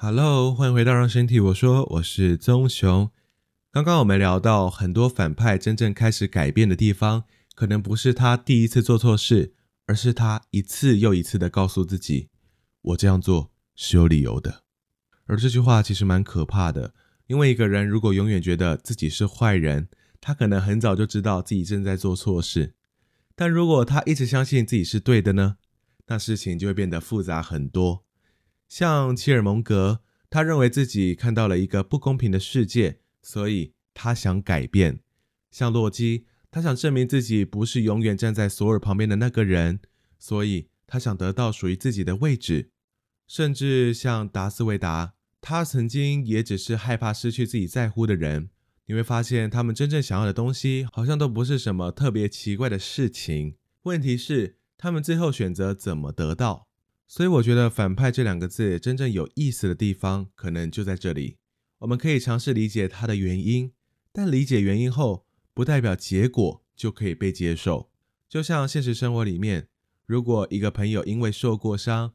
Hello，欢迎回到让身体我说，我是宗雄。刚刚我们聊到很多反派真正开始改变的地方，可能不是他第一次做错事，而是他一次又一次的告诉自己，我这样做是有理由的。而这句话其实蛮可怕的，因为一个人如果永远觉得自己是坏人，他可能很早就知道自己正在做错事。但如果他一直相信自己是对的呢，那事情就会变得复杂很多。像切尔蒙格，他认为自己看到了一个不公平的世界，所以他想改变。像洛基，他想证明自己不是永远站在索尔旁边的那个人，所以他想得到属于自己的位置。甚至像达斯维达，他曾经也只是害怕失去自己在乎的人。你会发现他们真正想要的东西好像都不是什么特别奇怪的事情，问题是他们最后选择怎么得到。所以我觉得反派这两个字真正有意思的地方可能就在这里。我们可以尝试理解它的原因，但理解原因后不代表结果就可以被接受。就像现实生活里面，如果一个朋友因为受过伤